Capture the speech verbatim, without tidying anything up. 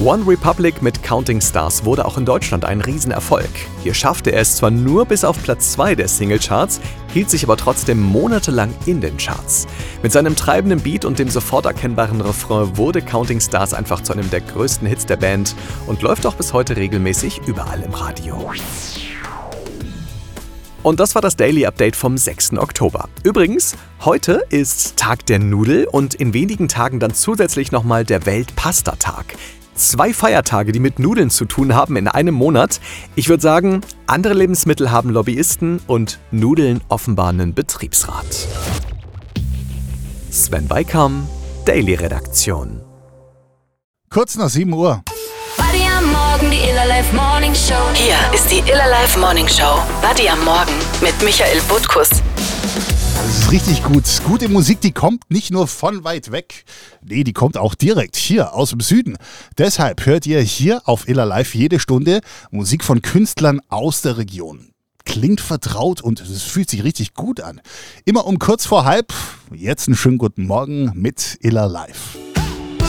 One Republic mit Counting Stars wurde auch in Deutschland ein Riesenerfolg. Hier schaffte er es zwar nur bis auf Platz zwei der Singlecharts, hielt sich aber trotzdem monatelang in den Charts. Mit seinem treibenden Beat und dem sofort erkennbaren Refrain wurde Counting Stars einfach zu einem der größten Hits der Band und läuft auch bis heute regelmäßig überall im Radio. Und das war das Daily Update vom sechsten Oktober. Übrigens, heute ist Tag der Nudel und in wenigen Tagen dann zusätzlich nochmal der Welt-Pasta-Tag. Zwei Feiertage, die mit Nudeln zu tun haben in einem Monat. Ich würde sagen, andere Lebensmittel haben Lobbyisten und Nudeln offenbar einen Betriebsrat. Sven Beikam, Daily Redaktion. Kurz nach sieben Uhr. Buddy am Morgen, die Iller Life Morning Show. Hier ist die Iller Life Morning Show. Buddy am Morgen mit Michael Butkus. Das ist richtig gut. Gute Musik, die kommt nicht nur von weit weg. Nee, die kommt auch direkt hier aus dem Süden. Deshalb hört ihr hier auf Iller Life jede Stunde Musik von Künstlern aus der Region. Klingt vertraut und es fühlt sich richtig gut an. Immer um kurz vor halb. Jetzt einen schönen guten Morgen mit Iller Life.